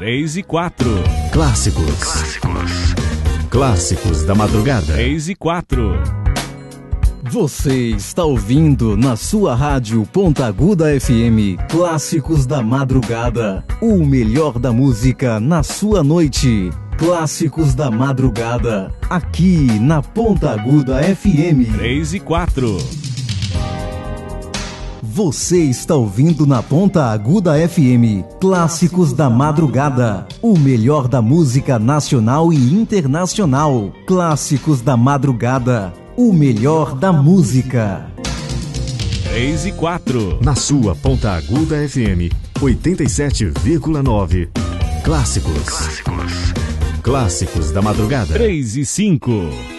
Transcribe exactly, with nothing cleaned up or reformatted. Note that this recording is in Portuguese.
três e quatro. Clássicos. Clássicos. Clássicos da madrugada. três e quatro. Você está ouvindo na sua rádio Ponta Aguda F M Clássicos da Madrugada. O melhor da música na sua noite. Clássicos da Madrugada. Aqui na Ponta Aguda F M. três e quatro. Você está ouvindo na Ponta Aguda F M Clássicos da Madrugada. O melhor da música nacional e internacional. Clássicos da Madrugada. O melhor da música. três e quatro. Na sua Ponta Aguda F M oitenta e sete vírgula nove. Clássicos. Clássicos. Clássicos da madrugada. três e cinco.